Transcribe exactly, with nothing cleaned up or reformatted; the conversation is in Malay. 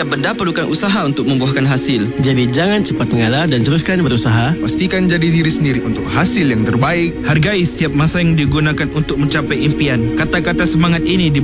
Setiap benda perlukan usaha untuk membuahkan hasil. Jadi jangan cepat mengalah dan teruskan berusaha. Pastikan jadi diri sendiri untuk hasil yang terbaik. Hargai setiap masa yang digunakan untuk mencapai impian. Kata-kata semangat ini